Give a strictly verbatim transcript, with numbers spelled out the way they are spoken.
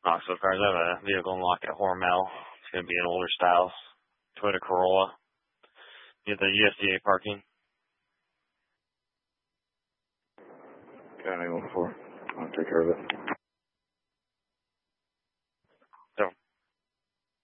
Knoxville cars. I have a vehicle in lock at Hormel. It's going to be an older style Toyota Corolla. You get the U S D A parking. Got anyone before? I'll take care of it.